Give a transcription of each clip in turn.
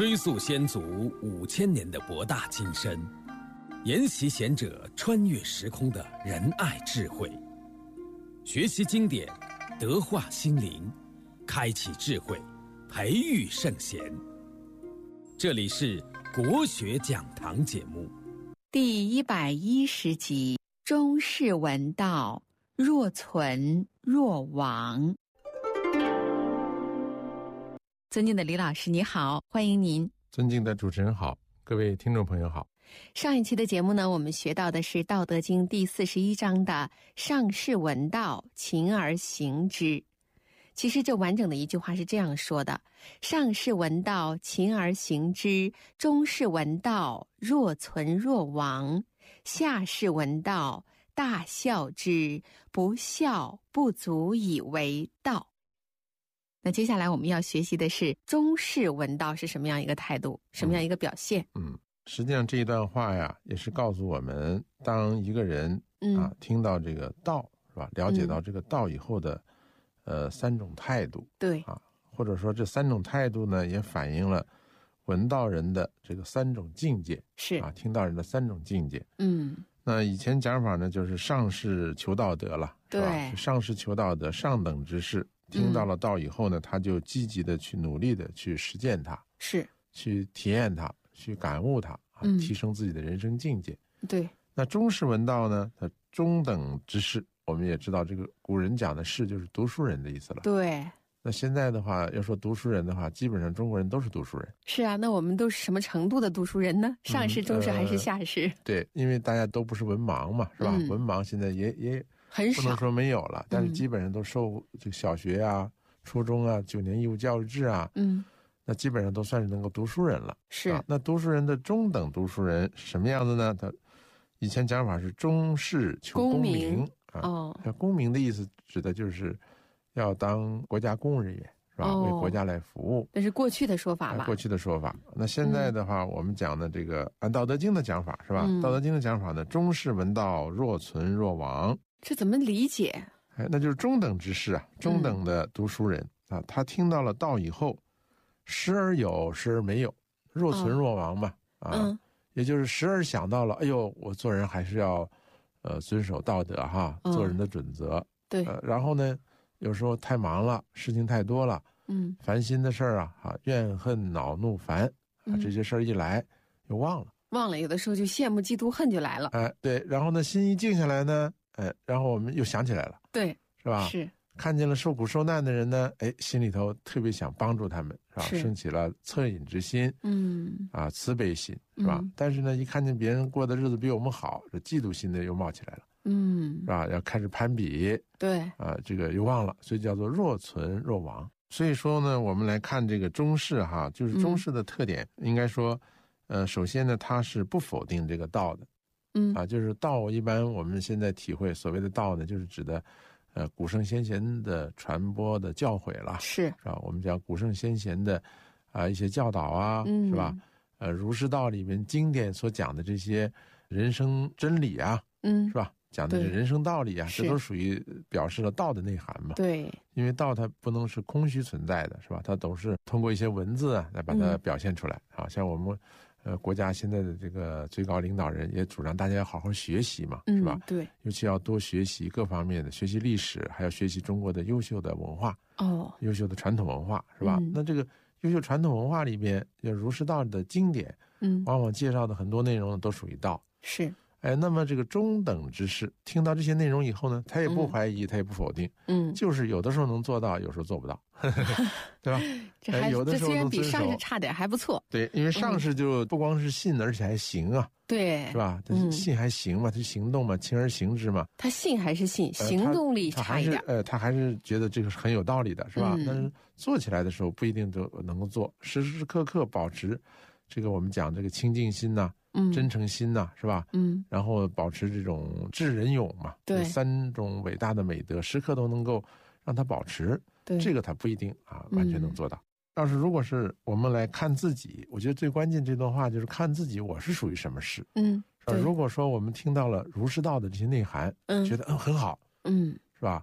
追溯先祖5000年的博大精深，研习贤者穿越时空的仁爱智慧，学习经典，德化心灵，开启智慧，培育圣贤。这里是国学讲堂节目第110集，中士闻道，若存若亡。尊敬的李老师你好，欢迎您。 尊敬的主持人好，各位听众朋友好。 上一期的节目呢，我们学到的是《道德经》第41章的上士闻道，勤而行之。其实这完整的一句话是这样说的：上士闻道，勤而行之；中士闻道，若存若亡；下士闻道，大孝之；不孝，不足以为道。那接下来我们要学习的是中士闻道是什么样一个态度，什么样一个表现。 实际上这一段话呀，也是告诉我们，当一个人听到这个道，是吧？了解到这个道以后的3种态度。对啊，或者说这3种态度呢，也反映了闻道人的这个3种境界。是啊，听道人的3种境界。那以前讲法呢，就是上士求道德了，是吧？上士求道德，上等之士。听到了道以后呢，他就积极的去努力的去实践它，是去体验它，去感悟它，提升自己的人生境界。对。那中士闻道呢，他中等之士，我们也知道这个古人讲的士就是读书人的意思了。对。那现在的话，要说读书人的话，基本上中国人都是读书人。是啊，那我们都是什么程度的读书人呢？上士、中士还是下士？对，因为大家都不是文盲嘛，是吧？文盲现在也很少，不能说没有了，但是基本上都受这个小学啊、初中啊、9年义务教育制啊，那基本上都算是能够读书人了。是那读书人的中等读书人是什么样子呢？他以前讲法是中士求功名啊。功名的意思指的就是要当国家公务人员，是吧？为国家来服务。那是过去的说法吧？过去的说法。那现在的话，我们讲的这个按《道德经》的讲法，是吧？道德经》的讲法呢，中士闻道，若存若亡。这怎么理解？那就是中等之士啊，中等的读书人啊，他听到了道以后，时而有，时而没有，若存若亡嘛。也就是时而想到了，哎呦，我做人还是要遵守道德哈，做人的准则。对。然后呢，有时候太忙了，事情太多了，烦心的事儿啊，怨恨恼怒烦这些事儿一来又忘了，有的时候就羡慕嫉妒恨就来了。对，然后呢，心一静下来呢，然后我们又想起来了，对，是吧？是看见了受苦受难的人呢，心里头特别想帮助他们，是吧？升起了恻隐之心，慈悲心，是吧？但是呢，一看见别人过的日子比我们好，这嫉妒心呢又冒起来了，是吧？要开始攀比，对，这个又忘了，所以叫做若存若亡。所以说呢，我们来看这个中士哈，就是中士的特点，应该说，首先呢，它是不否定这个道的。就是道，一般我们现在体会所谓的道呢，就是指的古圣先贤的传播的教诲了，是吧？我们讲古圣先贤的一些教导啊，是吧？儒释道里面经典所讲的这些人生真理啊，是吧？讲的人生道理啊，这都属于表示了道的内涵嘛。对，因为道它不能是空虚存在的，是吧？它都是通过一些文字来把它表现出来。像我们国家现在的这个最高领导人也主张大家要好好学习嘛，是吧？对，尤其要多学习各方面的，学习历史，还要学习中国的优秀的文化，优秀的传统文化，是吧？那这个优秀传统文化里边，儒释道的经典，往往介绍的很多内容都属于道。是。那么这个中等之士听到这些内容以后呢，他也不怀疑，他也不否定，就是有的时候能做到，有时候做不到，对吧？有的时候能遵守，这虽然比上士差点还不错。对，因为上士就不光是信，而且还行啊，对，是吧？他信还行嘛，他行动嘛，勤而行之嘛。他信还是信，行动力差一点。他还是觉得这个是很有道理的，是吧？但是做起来的时候不一定都能够做，时时刻刻保持这个我们讲这个清净心呐。真诚心呐，是吧？然后保持这种智仁勇嘛，对，3种伟大的美德，时刻都能够让他保持。对，这个他不一定完全能做到。要是如果是我们来看自己，我觉得最关键这段话就是看自己，我是属于什么士。如果说我们听到了儒释道的这些内涵，觉得很好，是吧？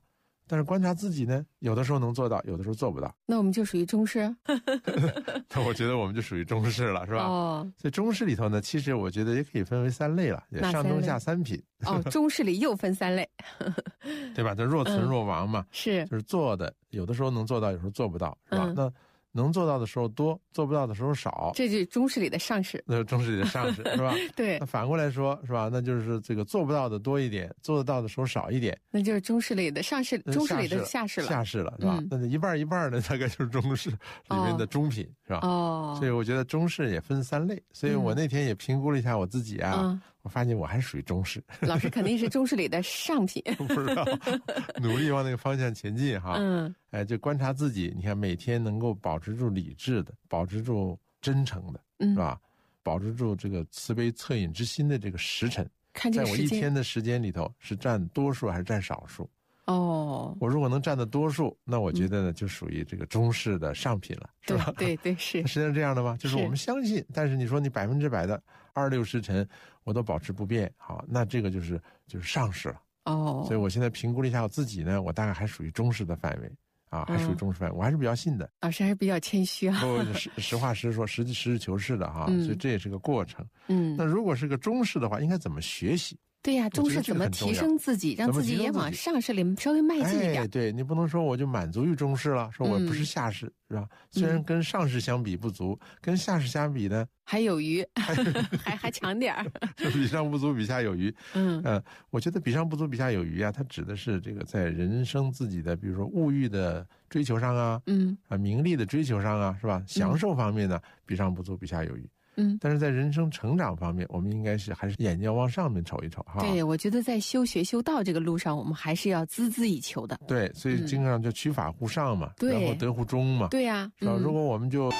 但是观察自己呢，有的时候能做到，有的时候做不到。 那我们就属于中式。 那我觉得我们就属于中式了，是吧？所以中式里头呢，其实我觉得也可以分为3类了，上中下3品。 中式里又分3类， 对吧？这若存若亡嘛， 是， 就是做的有的时候能做到，有时候做不到，是吧？那能做到的时候多，做不到的时候少， 这就是中式里的上士。 那中式里的上士是吧？ 对。 那反过来说，是吧？那就是这个做不到的多一点，做得到的时候少一点， 那就是中式里的上士，中式里的下士了。 下士了，是吧？那一半一半的，大概就是中式里面的中品，是吧？所以我觉得中式也分3类。所以我那天也评估了一下我自己啊，我发现我还属于中式。 老师肯定是中式里的上品。 不知道，努力往那个方向前进哈。就观察自己，你看每天能够保持住理智的，保持住真诚的，是吧？保持住这个慈悲恻隐之心的这个时辰，在我一天的时间里头是占多数还是占少数？我如果能占的多数，那我觉得呢就属于这个中式的上品了，是吧？ 对，是。 实际上这样的吗？就是我们相信，但是你说你100%的26时辰我都保持不变，好，那这个就是上士了。所以我现在评估了一下我自己呢，我大概还属于中式的范围。还属于中式范围，我还是比较信的。 老师还是比较谦虚啊。 实话实说，实事求是的哈。所以这也是个过程。那如果是个中式的话，应该怎么学习？ 对呀，中式怎么提升自己，让自己也往上士里稍微迈进一点。 对，你不能说我就满足于中式了，说我不是下士，是吧？虽然跟上士相比不足，跟下士相比呢还有余，还强点儿。 就比上不足，比下有余。我觉得比上不足，比下有余啊，它指的是这个在人生自己的，比如说物欲的追求上啊，名利的追求上啊，是吧？享受方面呢，比上不足，比下有余。但是在人生成长方面，我们应该是还是眼睛要往上面瞅一瞅哈。 对，我觉得在修学修道这个路上，我们还是要孜孜以求的。 对，所以经常就取法乎上嘛，然后得乎中嘛。 对呀， 是吧？如果我们就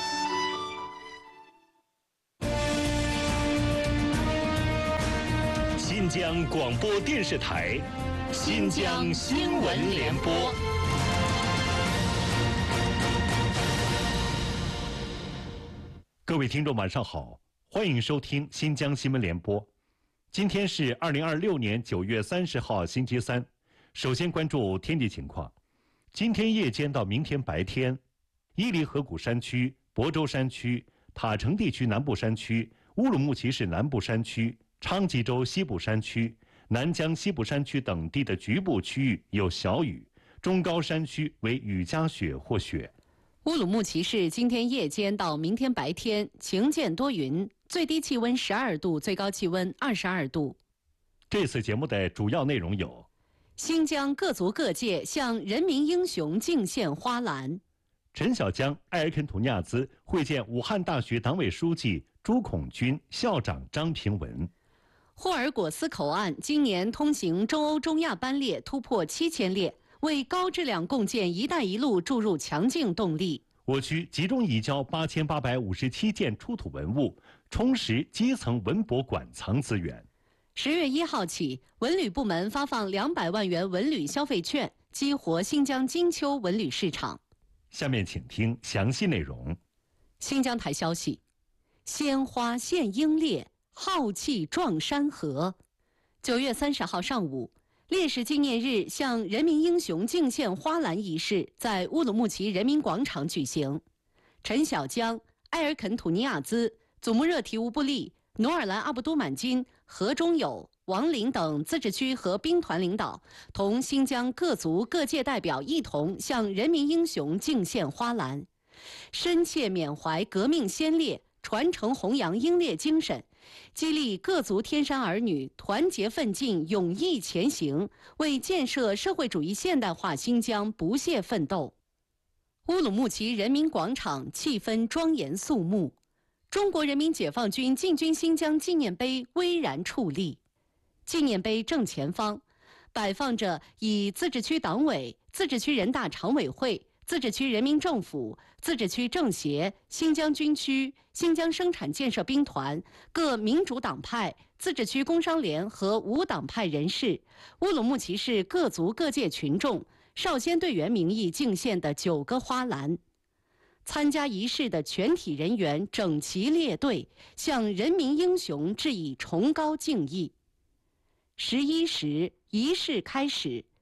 新疆广播电视台，新疆新闻联播。各位听众晚上好，欢迎收听新疆新闻联播。今天是2026年9月30号星期三。首先关注天气情况。今天夜间到明天白天，伊犁河谷山区、亳州山区、塔城地区南部山区、乌鲁木齐市南部山区、昌吉州西部山区、南疆西部山区等地的局部区域有小雨，中高山区为雨夹雪或雪。 乌鲁木齐市今天夜间到明天白天晴间多云，最低气温12度，最高气温22度。 这次节目的主要内容有： 新疆各族各界向人民英雄敬献花篮； 陈小江、埃尔肯吐尼亚兹会见武汉大学党委书记朱孔军、校长张平文； 霍尔果斯口岸今年通行中欧中亚班列突破7000列，为高质量共建“一带一路”注入强劲动力。 我区集中移交8857件出土文物，充实基层文博馆藏资源。 10月1号起，文旅部门发放200万元文旅消费券，激活新疆金秋文旅市场。 下面请听详细内容。 新疆台消息：鲜花现英烈，浩气壮山河。9月30号上午，烈士纪念日向人民英雄敬献花篮仪式在乌鲁木齐人民广场举行。陈小江、埃尔肯吐尼亚兹、祖木热提乌布利、努尔兰阿卜都满金、何中友、王林等自治区和兵团领导同新疆各族各界代表一同向人民英雄敬献花篮，深切缅怀革命先烈，传承弘扬英烈精神，激励各族天山儿女团结奋进，勇毅前行，为建设社会主义现代化新疆不懈奋斗。乌鲁木齐人民广场气氛庄严肃穆，中国人民解放军进军新疆纪念碑巍然矗立。纪念碑正前方摆放着以自治区党委、自治区人大常委会、自治区人民政府、自治区政协、新疆军区、新疆生产建设兵团、各民主党派、自治区工商联和无党派人士、乌鲁木齐市各族各界群众、少先队员名义敬献的9个花篮。参加仪式的全体人员整齐列队，向人民英雄致以崇高敬意。11时，仪式开始。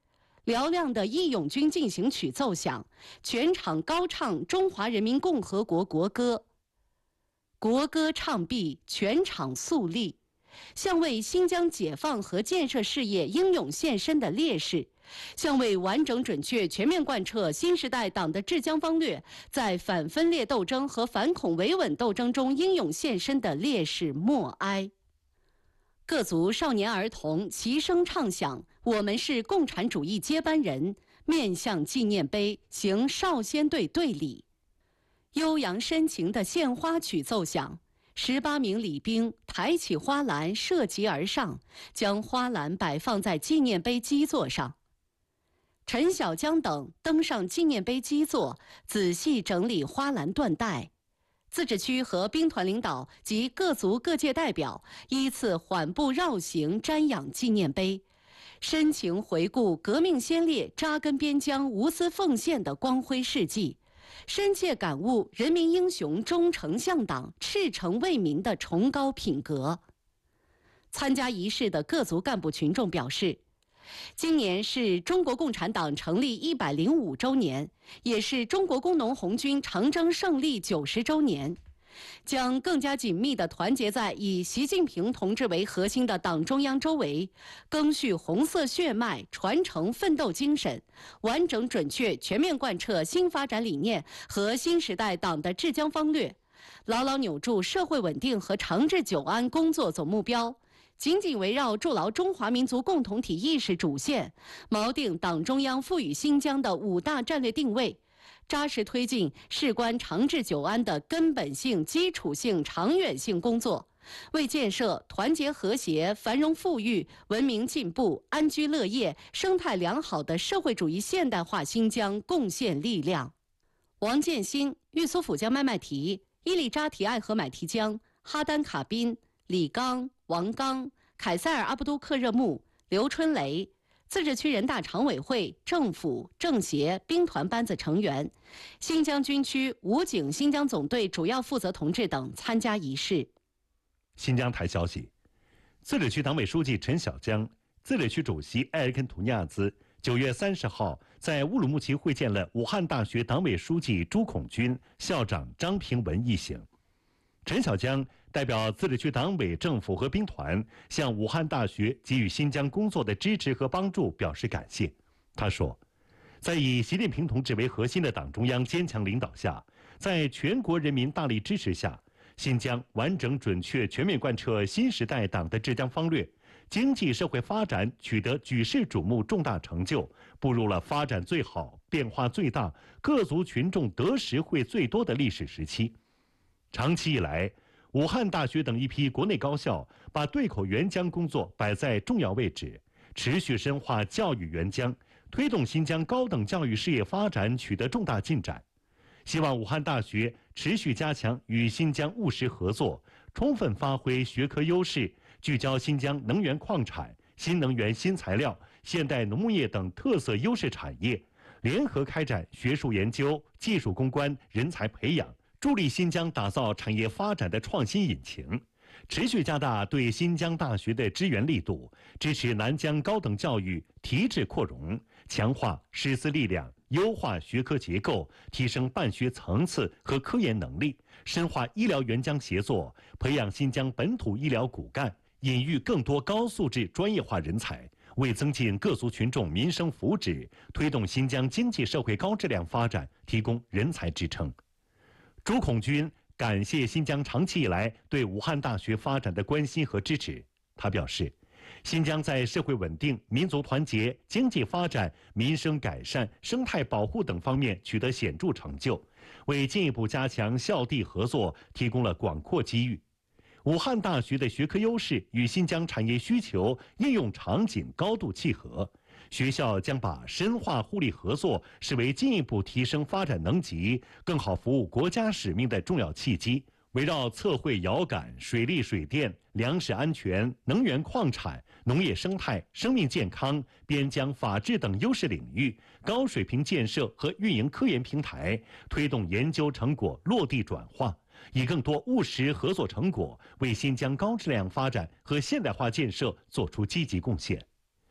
嘹亮的《义勇军进行曲》奏响，全场高唱中华人民共和国国歌。国歌唱毕，全场肃立，向为新疆解放和建设事业英勇献身的烈士，向为完整准确全面贯彻新时代党的治疆方略，在反分裂斗争和反恐维稳斗争中英勇献身的烈士默哀。各族少年儿童齐声唱响我们是共产主义接班人，面向纪念碑行少先队队礼。悠扬深情的献花曲奏响，18名礼兵抬起花篮涉级而上，将花篮摆放在纪念碑基座上。陈小江等登上纪念碑基座，仔细整理花篮缎带。自治区和兵团领导及各族各界代表依次缓步绕行瞻仰纪念碑，深情回顾革命先烈扎根边疆无私奉献的光辉事迹，深切感悟人民英雄忠诚向党、赤诚为民的崇高品格。参加仪式的各族干部群众表示，今年是中国共产党成立105周年，也是中国工农红军长征胜利90周年，将更加紧密地团结在以习近平同志为核心的党中央周围，赓续红色血脉，传承奋斗精神，完整准确全面贯彻新发展理念和新时代党的治疆方略，牢牢扭住社会稳定和长治久安工作总目标，紧紧围绕筑牢中华民族共同体意识主线，锚定党中央赋予新疆的5大战略定位，扎实推进事关长治久安的根本性、基础性、长远性工作，为建设团结和谐、繁荣富裕、文明进步、安居乐业、生态良好的社会主义现代化新疆贡献力量。王建新、玉苏府江麦麦提、伊利扎提艾合买提江、哈丹卡宾、李刚、王刚、凯塞尔阿布都克热木、刘春雷，自治区人大常委会、政府、政协、兵团班子成员，新疆军区武警新疆总队主要负责同志等参加仪式。 新疆台消息，自治区党委书记陈小江、自治区主席埃尔根图尼亚兹9月30号在乌鲁木齐会见了武汉大学党委书记朱孔军、校长张平文一行。陈小江代表自治区党委、政府和兵团向武汉大学给予新疆工作的支持和帮助表示感谢。他说，在以习近平同志为核心的党中央坚强领导下，在全国人民大力支持下，新疆完整准确全面贯彻新时代党的治疆方略，经济社会发展取得举世瞩目重大成就，步入了发展最好、变化最大、各族群众得实惠最多的历史时期。长期以来，武汉大学等一批国内高校把对口援疆工作摆在重要位置，持续深化教育援疆，推动新疆高等教育事业发展取得重大进展。希望武汉大学持续加强与新疆务实合作，充分发挥学科优势，聚焦新疆能源矿产、新能源新材料、现代农牧业等特色优势产业，联合开展学术研究、技术攻关、人才培养，助力新疆打造产业发展的创新引擎，持续加大对新疆大学的支援力度，支持南疆高等教育提质扩容，强化师资力量，优化学科结构，提升办学层次和科研能力，深化医疗援疆协作，培养新疆本土医疗骨干，引育更多高素质专业化人才，为增进各族群众民生福祉，推动新疆经济社会高质量发展提供人才支撑。朱孔军感谢新疆长期以来对武汉大学发展的关心和支持。他表示，新疆在社会稳定、民族团结、经济发展、民生改善、生态保护等方面取得显著成就，为进一步加强校地合作提供了广阔机遇。武汉大学的学科优势与新疆产业需求、应用场景高度契合，学校将把深化互利合作视为进一步提升发展能级、更好服务国家使命的重要契机。围绕测绘遥感、水利水电、粮食安全、能源矿产、农业生态、生命健康、边疆法治等优势领域，高水平建设和运营科研平台，推动研究成果落地转化，以更多务实合作成果为新疆高质量发展和现代化建设作出积极贡献。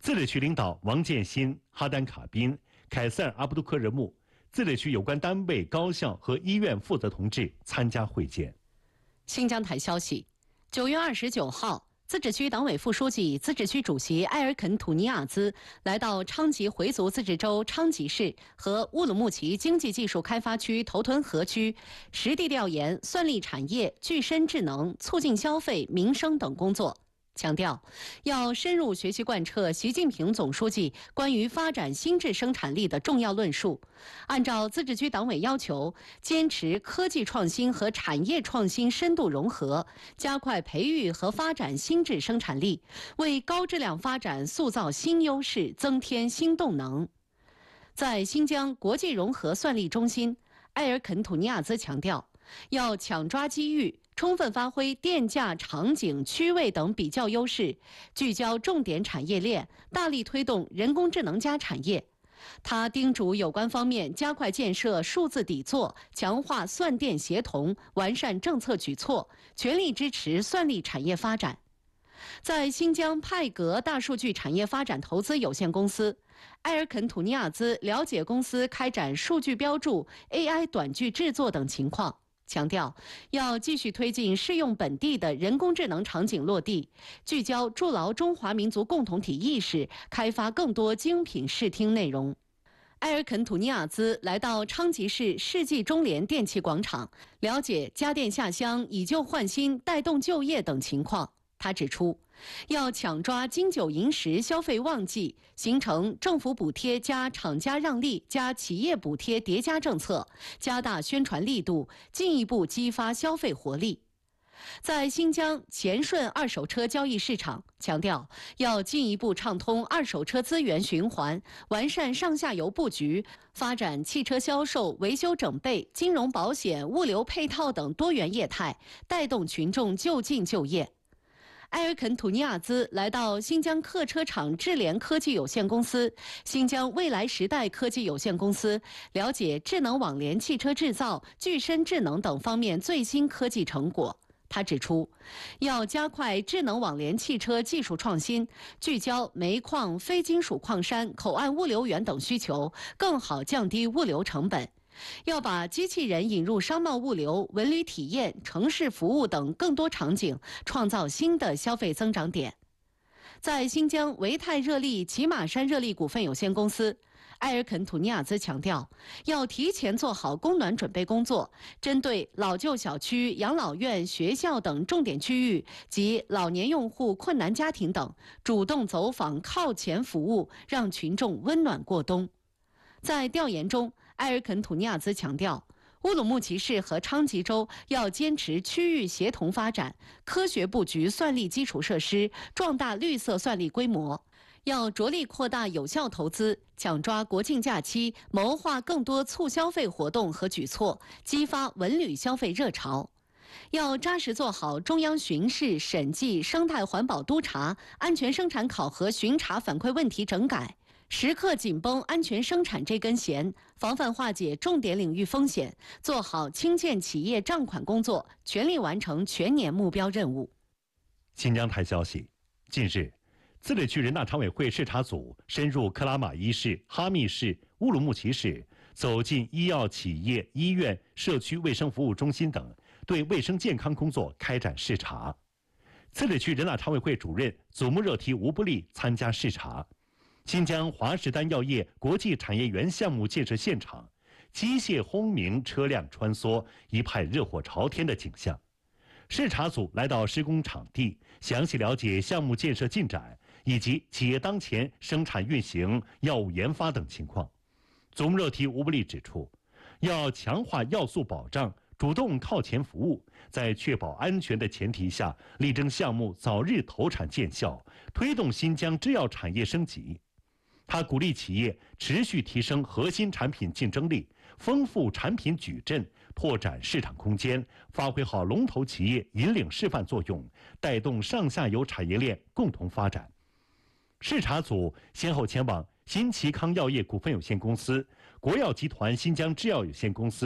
自治区领导王建新、哈丹卡宾、凯塞尔阿布杜科热木、自治区有关单位、高校和医院负责同志参加会见。 新疆台消息，9月29号。自治区党委副书记、自治区主席埃尔肯土尼亚兹来到昌吉回族自治州昌吉市和乌鲁木齐经济技术开发区头屯河区实地调研算力产业、具身智能、促进消费、民生等工作。强调要深入学习贯彻习近平总书记关于发展新质生产力的重要论述，按照自治区党委要求，坚持科技创新和产业创新深度融合，加快培育和发展新质生产力，为高质量发展塑造新优势，增添新动能。在新疆国际融合算力中心，埃尔肯土尼亚兹强调，要抢抓机遇，充分发挥电价、场景、区位等比较优势，聚焦重点产业链，大力推动人工智能加产业。他叮嘱有关方面加快建设数字底座，强化算电协同，完善政策举措，全力支持算力产业发展。在新疆派格大数据产业发展投资有限公司，埃尔肯土尼亚兹了解公司开展数据标注、AI 短剧制作等情况，强调要继续推进适用本地的人工智能场景落地，聚焦筑牢中华民族共同体意识，开发更多精品视听内容。埃尔肯土尼亚兹来到昌吉市世纪中联电气广场，了解家电下乡以旧换新、带动就业等情况。他指出，要抢抓金九银十消费旺季，形成政府补贴加厂家让利加企业补贴叠加政策，加大宣传力度，进一步激发消费活力。在新疆前顺二手车交易市场，强调要进一步畅通二手车资源循环，完善上下游布局，发展汽车销售、维修整备、金融保险、物流配套等多元业态，带动群众就近就业。埃尔肯土尼亚兹来到新疆客车厂智联科技有限公司、新疆未来时代科技有限公司，了解智能网联汽车制造、具身智能等方面最新科技成果。他指出，要加快智能网联汽车技术创新，聚焦煤矿、非金属矿山、口岸物流园等需求，更好降低物流成本。要把机器人引入商贸物流、文旅体验、城市服务等更多场景，创造新的消费增长点。在新疆维泰热力骑马山热力股份有限公司，埃尔肯土尼亚兹强调，要提前做好供暖准备工作，针对老旧小区、养老院、学校等重点区域及老年用户、困难家庭等，主动走访靠前服务，让群众温暖过冬。在调研中，埃尔肯土尼亚兹强调，乌鲁木齐市和昌吉州要坚持区域协同发展，科学布局算力基础设施，壮大绿色算力规模。要着力扩大有效投资，抢抓国庆假期，谋划更多促消费活动和举措，激发文旅消费热潮。要扎实做好中央巡视、审计、生态环保督查、安全生产考核巡查反馈问题整改，时刻紧绷安全生产这根弦，防范化解重点领域风险，做好清欠企业账款工作，全力完成全年目标任务。 新疆台消息，近日，自治区人大常委会视察组深入克拉玛依市、哈密市、乌鲁木齐市，走进医药企业、医院、社区卫生服务中心等，对卫生健康工作开展视察。自治区人大常委会主任祖木热提吴布利参加视察。新疆华实丹药业国际产业园项目建设现场，机械轰鸣，车辆穿梭，一派热火朝天的景象。视察组来到施工场地，详细了解项目建设进展以及企业当前生产运行、药物研发等情况。祖木热提吴布利指出，要强化要素保障，主动靠前服务，在确保安全的前提下，力争项目早日投产见效，推动新疆制药产业升级。他鼓励企业持续提升核心产品竞争力，丰富产品矩阵，拓展市场空间，发挥好龙头企业引领示范作用，带动上下游产业链共同发展。视察组先后前往新奇康药业股份有限公司、国药集团新疆制药有限公司、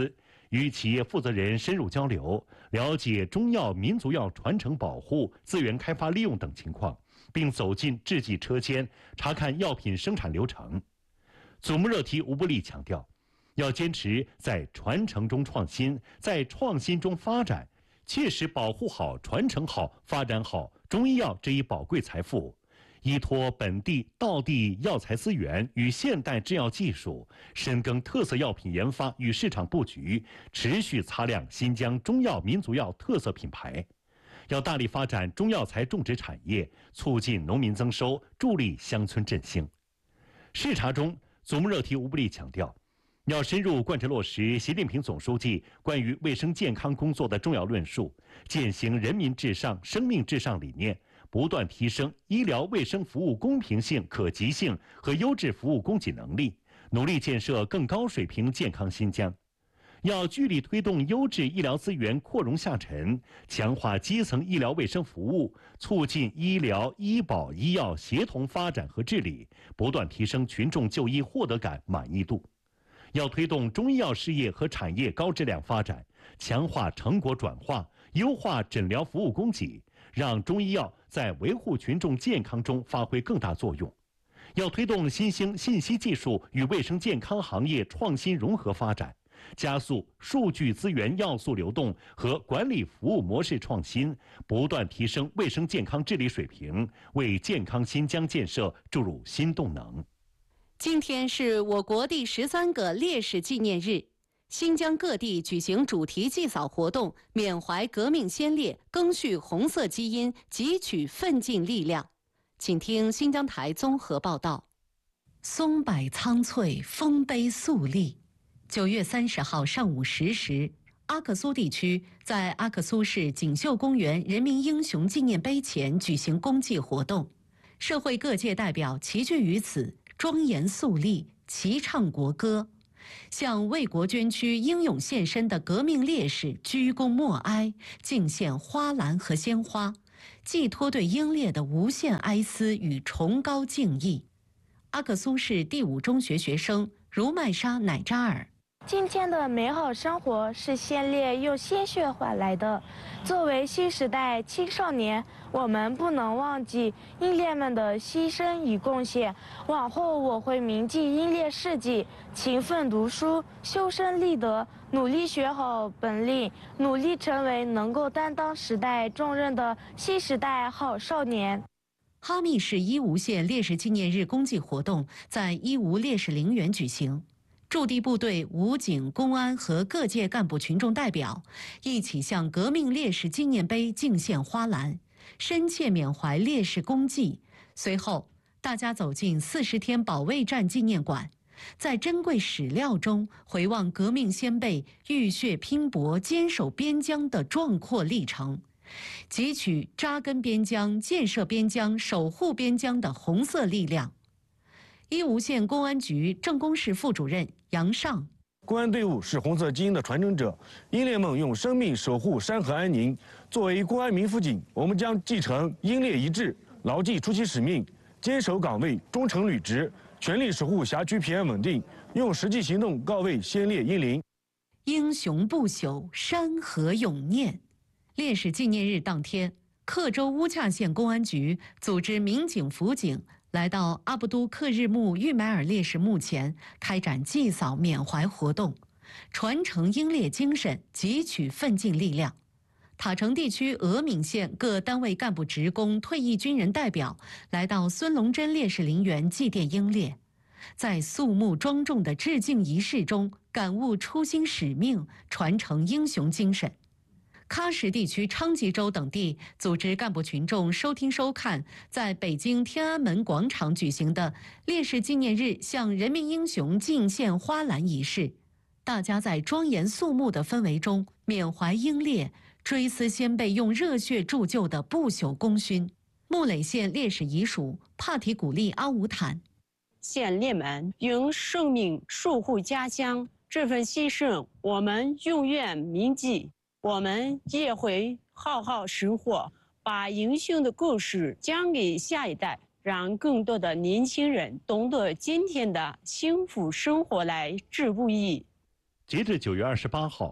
与企业负责人深入交流，了解中药、民族药传承保护、资源开发利用等情况，并走进制剂车间，查看药品生产流程。祖木热提乌布利强调，要坚持在传承中创新，在创新中发展，切实保护好、传承好、发展好中医药这一宝贵财富。依托本地道地药材资源与现代制药技术，深耕特色药品研发与市场布局，持续擦亮新疆中药、民族药特色品牌。要大力发展中药材种植产业，促进农民增收，助力乡村振兴。视察中，祖木热提乌布利强调，要深入贯彻落实习近平总书记关于卫生健康工作的重要论述，践行人民至上、生命至上理念，不断提升医疗卫生服务公平性、可及性和优质服务供给能力，努力建设更高水平健康新疆。要聚力推动优质医疗资源扩容下沉，强化基层医疗卫生服务，促进医疗、医保、医药协同发展和治理，不断提升群众就医获得感、满意度。要推动中医药事业和产业高质量发展，强化成果转化，优化诊疗服务供给，让中医药在维护群众健康中发挥更大作用。要推动新兴信息技术与卫生健康行业创新融合发展，加速数据资源要素流动和管理服务模式创新，不断提升卫生健康治理水平，为健康新疆建设注入新动能。 今天是我国第13个烈士纪念日，新疆各地举行主题祭扫活动，缅怀革命先烈，赓续红色基因，汲取奋进力量。请听新疆台综合报道。松柏苍翠，丰碑肃立。9月30号上午10时，阿克苏地区在阿克苏市锦绣公园人民英雄纪念碑前举行公祭活动，社会各界代表齐聚于此，庄严肃立，齐唱国歌，向为国捐躯、英勇献身的革命烈士鞠躬默哀，敬献花篮和鲜花，寄托对英烈的无限哀思与崇高敬意。阿克苏市第5中学学生如麦莎乃扎尔。 今天的美好生活是先烈用鲜血换来的。作为新时代青少年，我们不能忘记英烈们的牺牲与贡献。往后我会铭记英烈事迹，勤奋读书，修身立德，努力学好本领，努力成为能够担当时代重任的新时代好少年。 哈密市伊吾县烈士纪念日公祭活动在伊吾烈士陵园举行。驻地部队、武警、公安和各界干部群众代表一起向革命烈士纪念碑敬献花篮，深切缅怀烈士功绩。随后，大家走进40天保卫战纪念馆，在珍贵史料中回望革命先辈浴血拼搏、坚守边疆的壮阔历程，汲取扎根边疆、建设边疆、守护边疆的红色力量。伊吾县公安局政工室副主任杨尚， 公安队伍是红色基因的传承者，英烈们用生命守护山河安宁。作为公安民辅警，我们将继承英烈遗志，牢记出其使命，坚守岗位，忠诚履职，全力守护辖区平安稳定，用实际行动告慰先烈英灵。 英雄不朽，山河永念。烈士纪念日当天，克州乌恰县公安局组织民警、辅警来到阿布都克日木玉买尔烈士墓前，开展祭扫缅怀活动，传承英烈精神，汲取奋进力量。塔城地区峨敏县各单位干部职工、退役军人代表来到孙龙珍烈士陵园祭奠英烈，在肃穆庄重的致敬仪式中感悟初心使命，传承英雄精神。喀什地区昌吉州等地组织干部群众收听收看在北京天安门广场举行的烈士纪念日向人民英雄敬献花篮仪式。大家在庄严肃穆的氛围中缅怀英烈，追思先辈用热血铸就的不朽功勋。木垒县烈士遗属帕提古力阿吾坦， 先烈们用生命守护家乡，这份牺牲我们永远铭记。我们也会好好生活，把英雄的故事讲给下一代，让更多的年轻人懂得今天的幸福生活来之不易。 截至9月28号，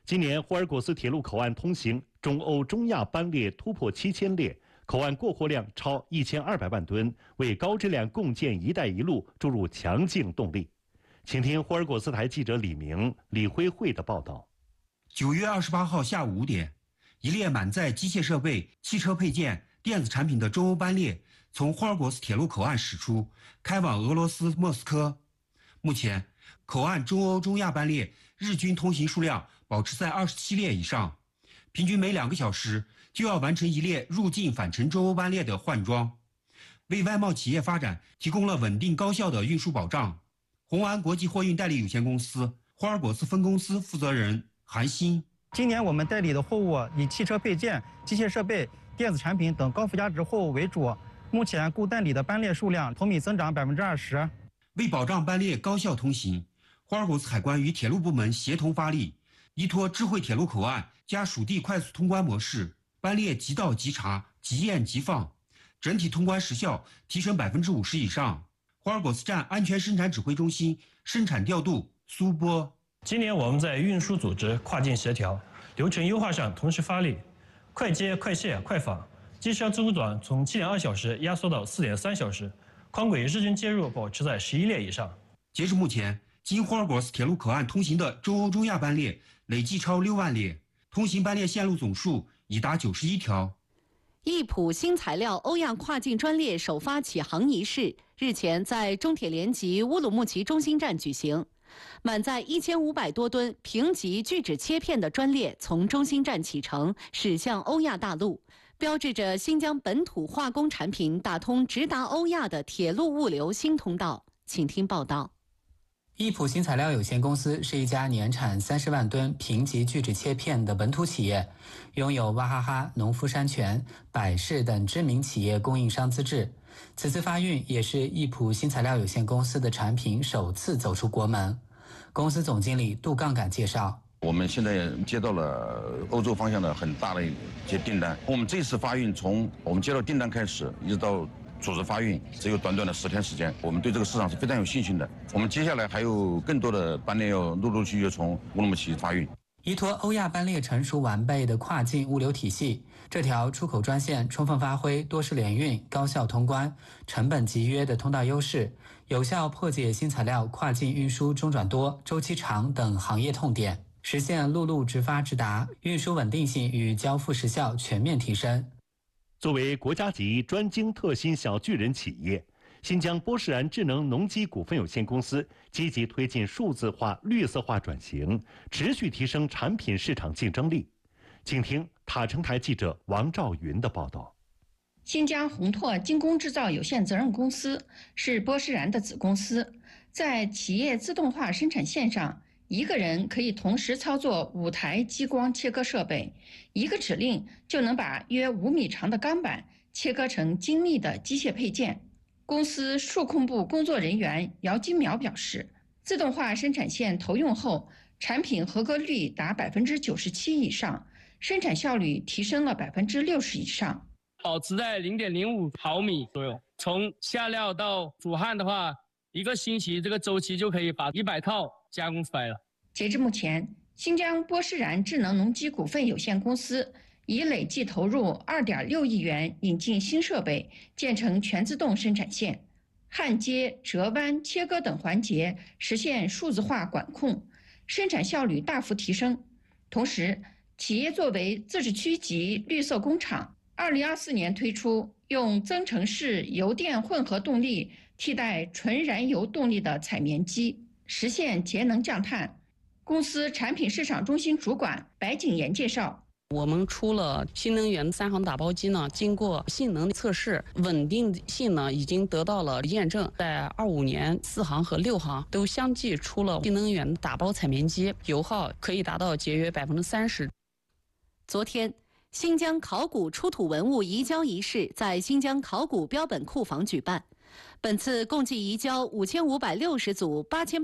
今年霍尔果斯铁路口岸通行中欧中亚班列突破7000列，口岸过货量超1200万吨，为高质量共建“一带一路”注入强劲动力。请听霍尔果斯台记者李明、李辉慧的报道。 9月28号下午5点，一列满载机械设备、汽车配件、电子产品的中欧班列从霍尔果斯铁路口岸驶出，开往俄罗斯莫斯科。目前，口岸中欧中亚班列日均通行数量保持在27列以上，平均每2个小时就要完成一列入境返程中欧班列的换装，为外贸企业发展提供了稳定高效的运输保障。红安国际货运代理有限公司霍尔果斯分公司负责人韩鑫： 今年我们代理的货物以汽车配件、机械设备、电子产品等高附加值货物为主，目前共代理的班列数量同比增长20%。 为保障班列高效通行，霍尔果斯海关与铁路部门协同发力，依托智慧铁路口岸加属地快速通关模式，班列即到即查、即验即放，整体通关时效提升50%以上。霍尔果斯站安全生产指挥中心生产调度苏波： 今年我们在运输组织、跨境协调、流程优化上同时发力，快接、快卸、快访，机车租短从7.2小时压缩到4.3小时，宽轨日均接入保持在11列以上。 截至目前，经霍尔果斯铁路口岸通行的中欧中亚班列累计超6万列，通行班列线路总数已达91条。 易普新材料欧亚跨境专列首发启航仪式日前在中铁联集乌鲁木齐中心站举行，满载1500多吨平级聚酯切片的专列从中心站启程，驶向欧亚大陆，标志着新疆本土化工产品打通直达欧亚的铁路物流新通道。请听报道。 易普新材料有限公司是一家年产30万吨平级聚酯切片的本土企业，拥有娃哈哈、农夫山泉、百世等知名企业供应商资质。此次发运也是易普新材料有限公司的产品首次走出国门。公司总经理杜杠杆介绍： 我们现在接到了欧洲方向的很大的一些订单。我们这次发运从我们接到订单开始，一直到组织发运，只有短短的10天时间。我们对这个市场是非常有信心的。我们接下来还有更多的班列要陆续从乌鲁木齐发运。 依托欧亚班列成熟完备的跨境物流体系，这条出口专线充分发挥多式联运、高效通关、成本集约的通道优势，有效破解新材料跨境运输中转多、周期长等行业痛点，实现陆路直发直达，运输稳定性与交付时效全面提升。 作为国家级专精特新小巨人企业，新疆波士然智能农机股份有限公司积极推进数字化、绿色化转型，持续提升产品市场竞争力。请听塔城台记者王兆云的报道。 新疆宏拓精工制造有限责任公司是波士然的子公司，在企业自动化生产线上，一个人可以同时操作5台激光切割设备，一个指令就能把约5米长的钢板切割成精密的机械配件。公司数控部工作人员姚金苗表示，自动化生产线投用后，产品合格率达97%以上，生产效率提升了60%以上， 保持在0.05毫米左右。从下料到煮焊的话，1个星期这个周期就可以把100套加工出来了。 截至目前，新疆波士然智能农机股份有限公司已累计投入2.6亿元引进新设备，建成全自动生产线，焊接、折弯、切割等环节实现数字化管控，生产效率大幅提升。同时，企业作为自治区级绿色工厂，2024年推出用增程式油电混合动力替代纯燃油动力的采棉机，实现节能降碳。公司产品市场中心主管白景岩介绍， 我们出了新能源3行打包机呢，经过性能测试，稳定性呢已经得到了验证。在25年，4行和6行都相继出了新能源打包采棉机，油耗可以达到节约30%。 昨天，新疆考古出土文物移交仪式在新疆考古标本库房举办。本次共计移交5560组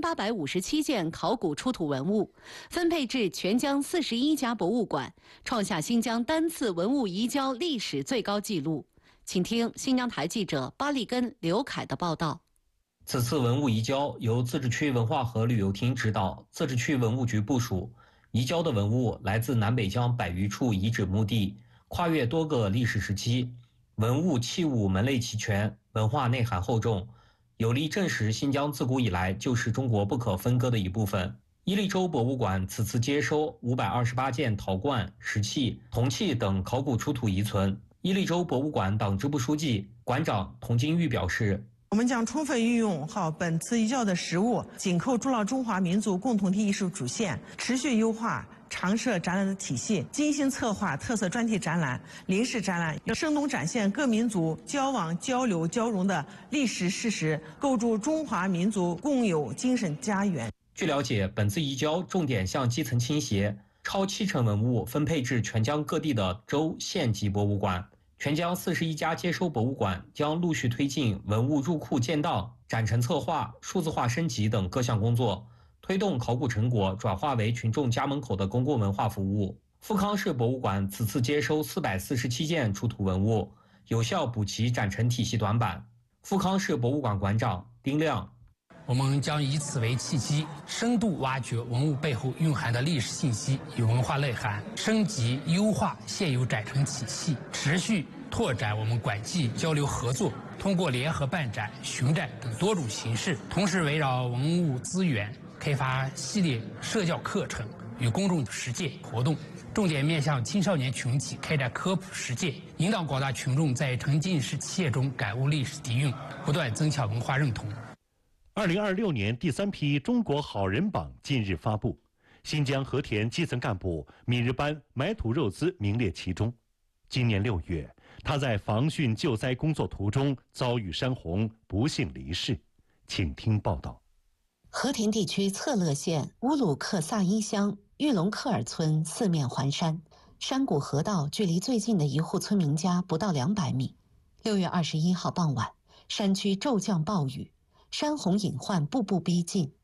8857件考古出土文物，分配至全疆41家博物馆，创下新疆单次文物移交历史最高纪录。请听新疆台记者巴利根、刘凯的报道。 此次文物移交由自治区文化和旅游厅指导，自治区文物局部署， 移交的文物来自南北疆100余处遗址墓地，跨越多个历史时期，文物器物门类齐全，文化内涵厚重，有力证实新疆自古以来就是中国不可分割的一部分。伊犁州博物馆此次接收528件陶罐、石器、铜器等考古出土遗存。伊犁州博物馆党支部书记、馆长童金玉表示， 我们将充分运用好本次移交的实物，紧扣筑牢中华民族共同体艺术主线，持续优化常设展览的体系，精心策划特色专题展览、临时展览，生动展现各民族交往、交流、交融的历史事实，构筑中华民族共有精神家园。 据了解，本次移交重点向基层倾斜，超70%文物分配至全疆各地的州、县级博物馆。全疆41家接收博物馆将陆续推进文物入库建档、展陈策划、数字化升级等各项工作，推动考古成果转化为群众家门口的公共文化服务。富康市博物馆此次接收447件出土文物，有效补齐展陈体系短板。富康市博物馆馆长丁亮， 我们将以此为契机，深度挖掘文物背后蕴含的历史信息与文化内涵，升级优化现有展陈体系，持续拓展我们馆际交流合作，通过联合办展、巡展等多种形式，同时围绕文物资源开发系列社教课程与公众实践活动，重点面向青少年群体开展科普实践，引导广大群众在沉浸式体验中感悟历史底蕴，不断增强文化认同。 2026年第3批中国好人榜近日发布，新疆和田基层干部米日班买土肉孜名列其中。今年6月，他在防汛救灾工作途中遭遇山洪，不幸离世。请听报道。 和田地区策勒县乌鲁克萨伊乡玉龙克尔村四面环山，山谷河道距离最近的一户村民家不到200米。6月21号傍晚，山区骤降暴雨，山洪隐患步步逼近，